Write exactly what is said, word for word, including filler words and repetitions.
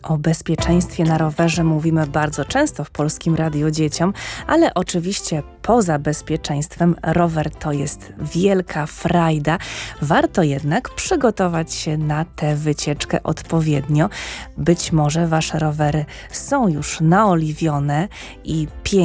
O bezpieczeństwie na rowerze mówimy bardzo często w Polskim Radiu Dzieciom, ale oczywiście poza bezpieczeństwem rower to jest wielka frajda. Warto jednak przygotować się na tę wycieczkę odpowiednio. Być może wasze rowery są już naoliwione i piękne.